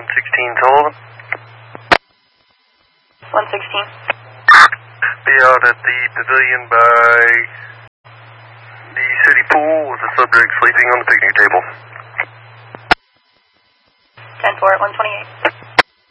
116 total. 116. Be out at the pavilion by the city pool with the subject sleeping on the picnic table. 10-4 at 128.